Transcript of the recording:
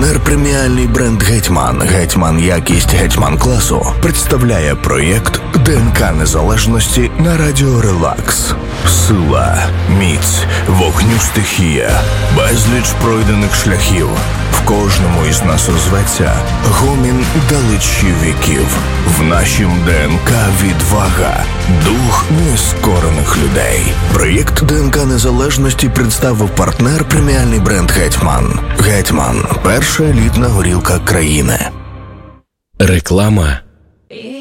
Партнер преміальний бренд «Гетьман». «Гетьман» якість «Гетьман» класу представляє проєкт ДНК Незалежності на радіо Релакс. Сила, міць, вогню стихія, безліч пройдених шляхів. В кожному із нас озветься гомін далечі віків. В нашім ДНК відвага, дух нескорених людей. Проєкт ДНК Незалежності представив партнер преміальний бренд «Гетьман». «Гетьман» – перша елітна горілка країни. Реклама